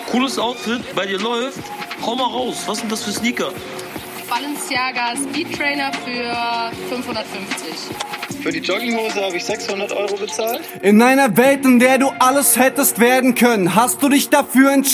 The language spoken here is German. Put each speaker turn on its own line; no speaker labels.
Cooles Outfit, bei dir läuft. Hau mal raus, was sind das für Sneaker?
Balenciaga Speed Trainer für 550.
Für die Jogginghose habe ich 600 € bezahlt.
In einer Welt, in der du alles hättest werden können, hast du dich dafür entschieden.